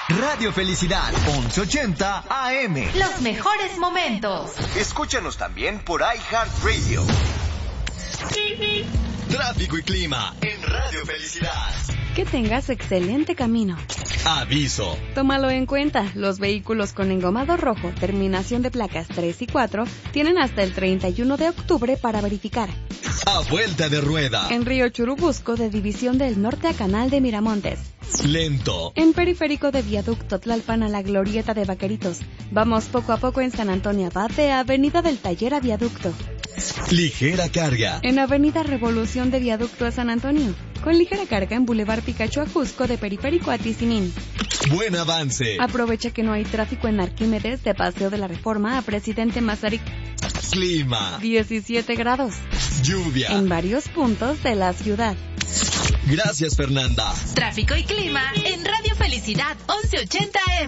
Radio Felicidad, 1180 AM. Los mejores momentos. Escúchanos también por iHeartRadio. Tráfico y clima en Radio Felicidad. Que tengas excelente camino. Aviso. Tómalo en cuenta, los vehículos con engomado rojo, terminación de placas 3 y 4, tienen hasta el 31 de octubre para verificar. A vuelta de rueda. En Río Churubusco, de División del Norte a Canal de Miramontes. Lento. En Periférico de Viaducto Tlalpan a la Glorieta de Vaqueritos. Vamos poco a poco en San Antonio Abad de Avenida del Taller a Viaducto. Ligera carga. En Avenida Revolución de Viaducto a San Antonio. Con ligera carga en Boulevard Picacho a Jusco de Periférico a Tizimín. Buen avance. Aprovecha que no hay tráfico en Arquímedes de Paseo de la Reforma a Presidente Mazarik. Clima. 17 grados. Lluvia. En varios puntos de la ciudad. Gracias, Fernanda. Tráfico y clima en Radio Felicidad 1180 AM.